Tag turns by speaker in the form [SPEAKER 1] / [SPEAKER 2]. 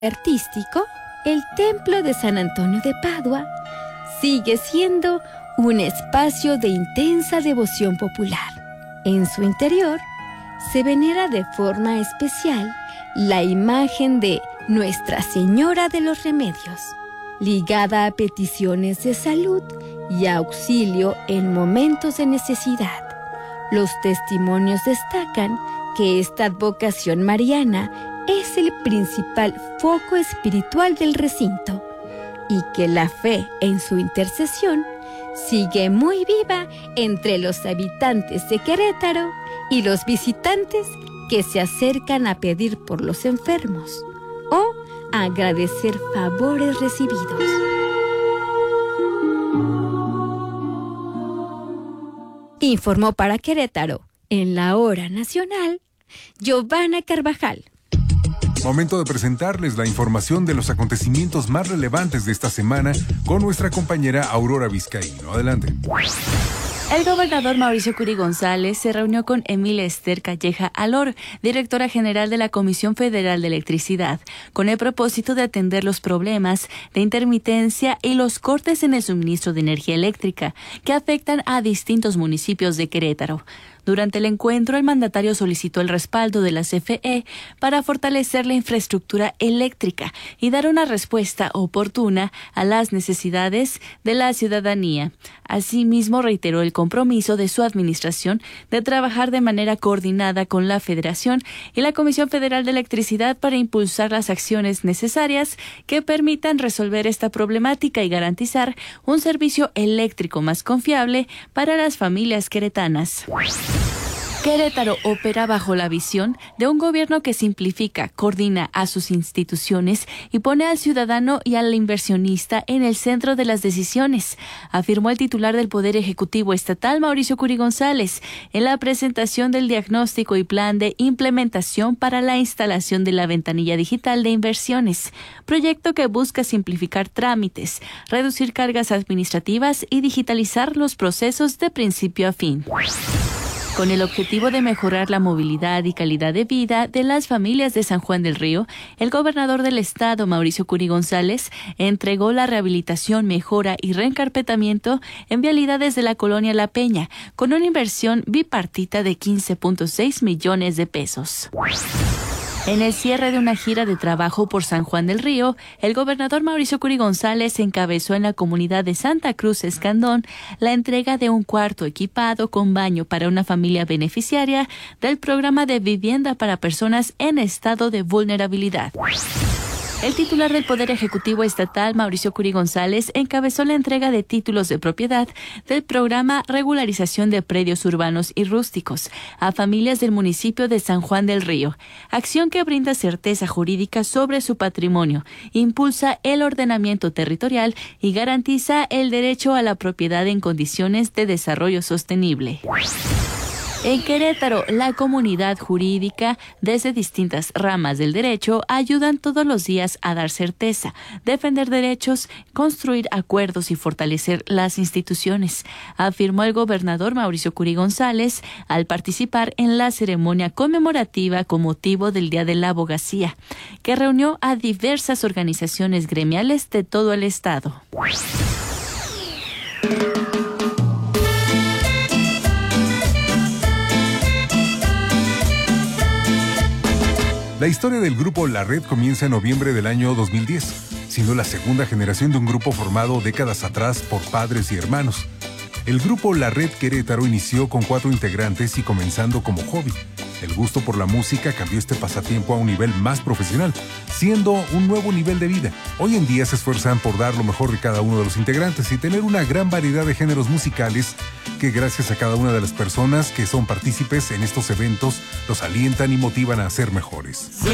[SPEAKER 1] artístico, el Templo de San Antonio de Padua sigue siendo un espacio de intensa devoción popular. En su interior se venera de forma especial la imagen de Nuestra Señora de los Remedios, ligada a peticiones de salud y auxilio en momentos de necesidad. Los testimonios destacan que esta advocación mariana es el principal foco espiritual del recinto y que la fe en su intercesión sigue muy viva entre los habitantes de Querétaro y los visitantes que se acercan a pedir por los enfermos o a agradecer favores recibidos. Informó para Querétaro, en la Hora Nacional, Giovanna Carvajal.
[SPEAKER 2] Momento de presentarles la información de los acontecimientos más relevantes de esta semana con nuestra compañera Aurora Vizcaíno. Adelante.
[SPEAKER 3] El gobernador Mauricio Curi González se reunió con Emilia Esther Calleja Alor, directora general de la Comisión Federal de Electricidad, con el propósito de atender los problemas de intermitencia y los cortes en el suministro de energía eléctrica que afectan a distintos municipios de Querétaro. Durante el encuentro, el mandatario solicitó el respaldo de la CFE para fortalecer la infraestructura eléctrica y dar una respuesta oportuna a las necesidades de la ciudadanía. Asimismo, reiteró el compromiso de su administración de trabajar de manera coordinada con la Federación y la Comisión Federal de Electricidad para impulsar las acciones necesarias que permitan resolver esta problemática y garantizar un servicio eléctrico más confiable para las familias queretanas. Querétaro opera bajo la visión de un gobierno que simplifica, coordina a sus instituciones y pone al ciudadano y al inversionista en el centro de las decisiones, afirmó el titular del Poder Ejecutivo Estatal, Mauricio Curi González, en la presentación del diagnóstico y plan de implementación para la instalación de la ventanilla digital de inversiones, proyecto que busca simplificar trámites, reducir cargas administrativas y digitalizar los procesos de principio a fin. Con el objetivo de mejorar la movilidad y calidad de vida de las familias de San Juan del Río, el gobernador del estado, Mauricio Curi González, entregó la rehabilitación, mejora y reencarpetamiento en vialidades de la colonia La Peña, con una inversión bipartita de 15.6 millones de pesos. En el cierre de una gira de trabajo por San Juan del Río, el gobernador Mauricio Curi González encabezó en la comunidad de Santa Cruz Escandón la entrega de un cuarto equipado con baño para una familia beneficiaria del programa de vivienda para personas en estado de vulnerabilidad. El titular del Poder Ejecutivo Estatal, Mauricio Curi González, encabezó la entrega de títulos de propiedad del programa Regularización de Predios Urbanos y Rústicos a familias del municipio de San Juan del Río, acción que brinda certeza jurídica sobre su patrimonio, impulsa el ordenamiento territorial y garantiza el derecho a la propiedad en condiciones de desarrollo sostenible. En Querétaro, la comunidad jurídica, desde distintas ramas del derecho, ayudan todos los días a dar certeza, defender derechos, construir acuerdos y fortalecer las instituciones, afirmó el gobernador Mauricio Curi González al participar en la ceremonia conmemorativa con motivo del Día de la Abogacía, que reunió a diversas organizaciones gremiales de todo el estado.
[SPEAKER 2] La historia del grupo La Red comienza en noviembre del año 2010, siendo la segunda generación de un grupo formado décadas atrás por padres y hermanos. El grupo La Red Querétaro inició con 4 integrantes y comenzando como hobby. El gusto por la música cambió este pasatiempo a un nivel más profesional, siendo un nuevo nivel de vida. Hoy en día se esfuerzan por dar lo mejor de cada uno de los integrantes y tener una gran variedad de géneros musicales que, gracias a cada una de las personas que son partícipes en estos eventos, los alientan y motivan a ser mejores.